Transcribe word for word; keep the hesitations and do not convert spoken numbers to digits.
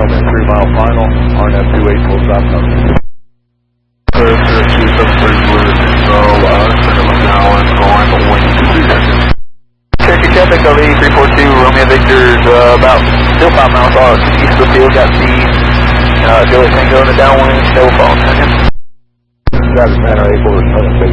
and then three mile final, R N F two eight full stop number. Clear to two seven three Blue, so, uh, second now and going one two three seconds. Cherokee traffic, L V three four two, Romeo Victor's, uh, about still five miles out east of the field, got the, uh, Joey Tango in the downwind, no phone, second. Travis Manor eight four,